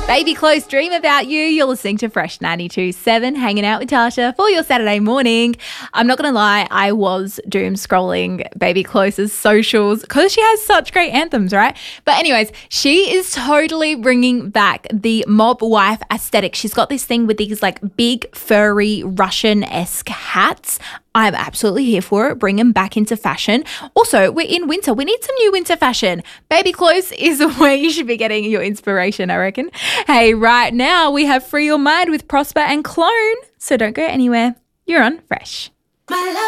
Baby Close, Dream About You. You're listening to Fresh 92.7, hanging out with Tasha for your Saturday morning. I'm not going to lie, I was doom scrolling Baby Close's socials because she has such great anthems, right? But anyways, she is totally bringing back the mob wife aesthetic. She's got this thing with these like big furry Russian-esque hats. I'm absolutely here for it. Bring them back into fashion. Also, we're in winter. We need some new winter fashion. Baby Close is where you should be getting your inspiration, I reckon. Hey, right now we have Free Your Mind with Prosper and Clone. So don't go anywhere. You're on Fresh.